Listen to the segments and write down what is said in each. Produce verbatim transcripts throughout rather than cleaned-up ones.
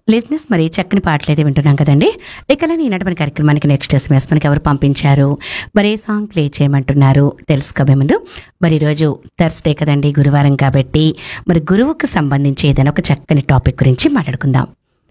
లిజినెస్ మరి చక్కని పాటలు అయితే వింటున్నాం కదండి. ఇక ఈనాటి మన కార్యక్రమానికి నెక్స్ట్ ఎస్ఎంఎస్ మనకి ఎవరు పంపించారు, మరి ఏ సాంగ్ ప్లే చేయమంటున్నారు తెలుసుకోబోయే ముందు, మరి ఈరోజు థర్స్డే కదండి, గురువారం కాబట్టి మరి గురువుకు సంబంధించి ఏదైనా ఒక చక్కని టాపిక్ గురించి మాట్లాడుకుందాం.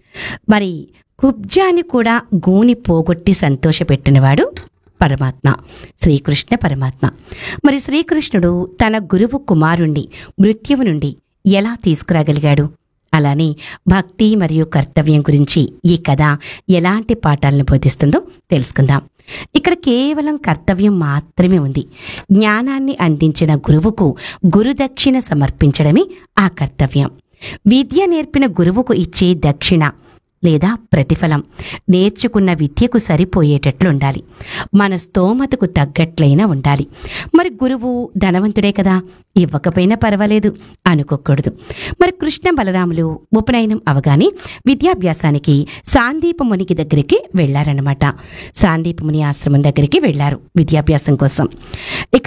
మరి కుబ్జాని కూడా గూని పోగొట్టి సంతోషపెట్టినవాడు పరమాత్మ, శ్రీకృష్ణ పరమాత్మ. మరి శ్రీకృష్ణుడు తన గురువు కుమారుణ్ణి మృత్యువు నుండి ఎలా తీసుకురాగలిగాడు, అలానే భక్తి మరియు కర్తవ్యం గురించి ఈ కథ ఎలాంటి పాఠాలను బోధిస్తుందో తెలుసుకుందాం. ఇక్కడ కేవలం కర్తవ్యం మాత్రమే ఉంది. జ్ఞానాన్ని అందించిన గురువుకు గురుదక్షిణ సమర్పించడమే ఆ కర్తవ్యం. విద్య నేర్పిన గురువుకు ఇచ్చే దక్షిణ లేదా ప్రతిఫలం నేర్చుకున్న విద్యకు సరిపోయేటట్లు ఉండాలి, మన స్తోమతకు తగ్గట్లయినా ఉండాలి. మరి గురువు ధనవంతుడే కదా, ఇవ్వకపోయినా పర్వాలేదు అనుకోకూడదు. మరి కృష్ణ బలరాములు ఉపనయనం అవగానే విద్యాభ్యాసానికి సాందీపమునికి దగ్గరికి వెళ్లారన్నమాట. సాందీపముని ఆశ్రమం దగ్గరికి వెళ్లారు విద్యాభ్యాసం కోసం. ఇక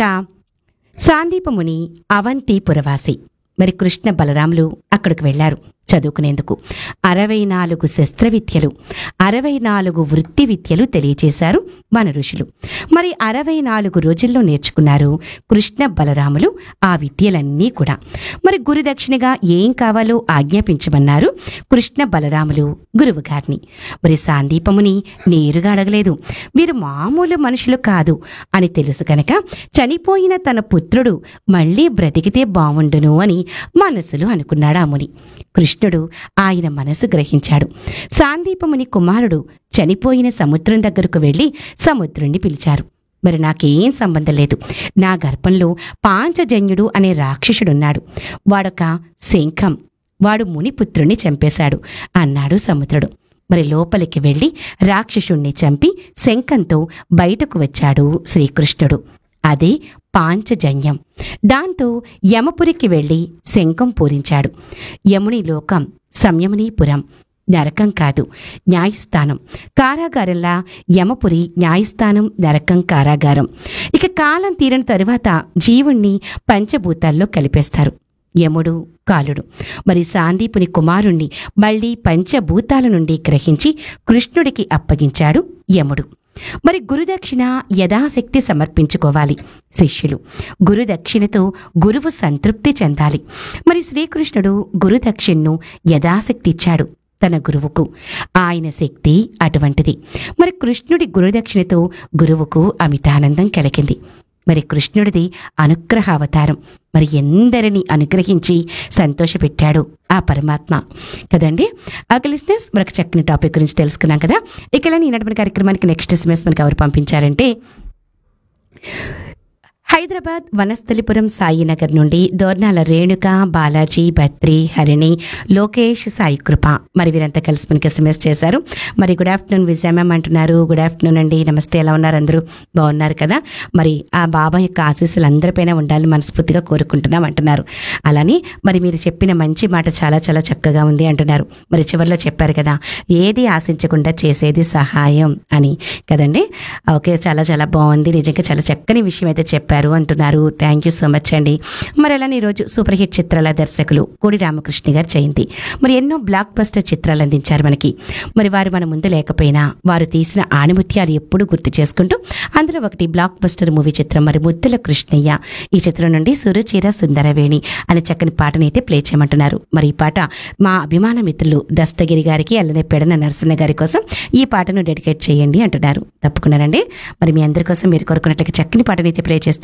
సాందీపముని అవంతి పురవాసి. మరి కృష్ణ బలరాములు అక్కడికి వెళ్లారు చదువుకునేందుకు. అరవై నాలుగు శస్త్ర విద్యలు, అరవై నాలుగు వృత్తి విద్యలు తెలియచేశారు మన ఋషులు. మరి అరవై నాలుగు రోజుల్లో నేర్చుకున్నారు కృష్ణ బలరాములు ఆ విద్యలన్నీ కూడా. మరి గురుదక్షిణగా ఏం కావాలో ఆజ్ఞాపించమన్నారు కృష్ణ బలరాములు గురువు గారిని. మరి సాందీపముని నేరుగా అడగలేదు, మీరు మామూలు మనుషులు కాదు అని తెలుసు కనుక చనిపోయిన తన పుత్రుడు మళ్ళీ బ్రతికితే బావుండును అని మనసులో అనుకున్నాడు ఆ ముని. కృష్ణుడు ఆయన మనసు గ్రహించాడు. సాందీపముని కుమారుడు చనిపోయిన సముద్రం దగ్గరకు వెళ్లి సముద్రుణ్ణి పిలిచారు. మరి నాకేం సంబంధం లేదు, నా గర్భంలో పాంచజన్యుడు అనే రాక్షసుడున్నాడు, వాడొక శంఖం, వాడు మునిపుత్రుణ్ణి చంపేశాడు అన్నాడు సముద్రుడు. మరి లోపలికి వెళ్లి రాక్షసుణ్ణి చంపి శంఖంతో బయటకు వచ్చాడు శ్రీకృష్ణుడు. అదే పాంచజన్యం. దాంతో యమపురికి వెళ్లి శంఖం పూరించాడు. యముని లోకం సంయమనీపురం, నరకం కాదు, న్యాయస్థానం. కారాగారంలా యమపురి న్యాయస్థానం, నరకం కారాగారం. ఇక కాలం తీరిన తరువాత జీవుణ్ణి పంచభూతాల్లో కలిపేస్తారు, యముడు కాలుడు. మరి సాందీపుని కుమారుణ్ణి మళ్లీ పంచభూతాల నుండి గ్రహించి కృష్ణుడికి అప్పగించాడు యముడు. మరి గురుదక్షిణ యథాశక్తి సమర్పించుకోవాలి శిష్యులు. గురుదక్షిణతో గురువు సంతృప్తి చెందాలి. మరి శ్రీకృష్ణుడు గురుదక్షిణను యథాశక్తి ఇచ్చాడు తన గురువుకు. ఆయన శక్తి అటువంటిది. మరి కృష్ణుడి గురుదక్షిణతో గురువుకు అమితానందం కలిగింది. మరి కృష్ణుడిది అనుగ్రహ అవతారం. మరి ఎందరిని అనుగ్రహించి సంతోషపెట్టాడు ఆ పరమాత్మ కదండి. ఆ లిజినెస్ మరొక చక్కని టాపిక్ గురించి తెలుసుకున్నాం కదా. ఇక ఈనాటి కార్యక్రమానికి నెక్స్ట్ ఎస్ఎంఎస్ మనకి ఎవరు పంపించారంటే, హైదరాబాద్ వనస్థలిపురం సాయినగర్ నుండి దోర్నాల రేణుక, బాలాజీ, బత్రి, హరిణి, లోకేష్, సాయి కృప. మరి వీరంతా కలిసి మనకి ఎస్ఎంఎస్ చేశారు. మరి గుడ్ ఆఫ్టర్నూన్ విజయ మ్యామ్ అంటున్నారు. గుడ్ ఆఫ్టర్నూన్ అండి, నమస్తే, ఎలా ఉన్నారు అందరూ? బాగున్నారు కదా. మరి ఆ బాబా యొక్క ఆశీస్సులు అందరిపైన ఉండాలని మనస్ఫూర్తిగా కోరుకుంటున్నాం అంటున్నారు. అలానే మరి మీరు చెప్పిన మంచి మాట చాలా చాలా చక్కగా ఉంది అంటున్నారు. మరి చివరిలో చెప్పారు కదా, ఏది ఆశించకుండా చేసేది సహాయం అని కదండి. ఓకే, చాలా చాలా బాగుంది, నిజంగా చాలా చక్కని విషయం అయితే చెప్పారు అంటున్నారు. థ్యాంక్ యూ సో మచ్ అండి. మరి అలానే ఈరోజు సూపర్ హిట్ చిత్రాల దర్శకులు కోడి రామకృష్ణ గారి జయంతి. మరి ఎన్నో బ్లాక్ బస్టర్ చిత్రాలు అందించారు మనకి. మరి వారు మన ముందు లేకపోయినా వారు తీసిన ఆణిముత్యాలు ఎప్పుడూ గుర్తు చేసుకుంటూ అందులో ఒకటి బ్లాక్ బస్టర్ మూవీ చిత్రం మరి ముద్దుల కృష్ణయ్య. ఈ చిత్రం నుండి సురుచిర సుందరవేణి అనే చక్కని పాటని అయితే ప్లే చేయమంటున్నారు. మరి ఈ పాట మా అభిమాన మిత్రులు దస్తగిరి గారికి, అల్లనే పెడన నరసన్న గారి కోసం ఈ పాటను డెడికేట్ చేయండి అంటున్నారు. తప్పకుండానండి. మరి మీ అందరి కోసం మీరు కోరుకున్నట్లయితే చక్కని పాటని అయితే ప్లే చేస్తారు.